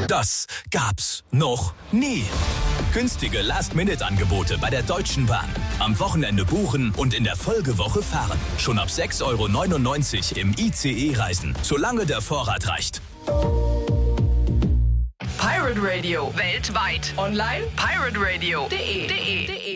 Das gab's noch nie. Günstige Last-Minute-Angebote bei der Deutschen Bahn. Am Wochenende buchen und in der Folgewoche fahren. Schon ab 6,99 € im ICE reisen, solange der Vorrat reicht. Pirate Radio weltweit. Online pirateраdio.de